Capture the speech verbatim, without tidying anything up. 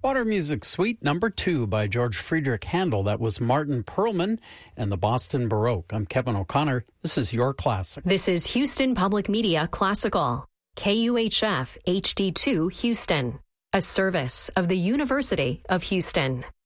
Water Music Suite number two by George Friedrich Handel. That was Martin Perlman and the Boston Baroque. I'm Kevin O'Connor. This is your classic. This is Houston Public Media Classical. K U H F H D two Houston, a service of the University of Houston.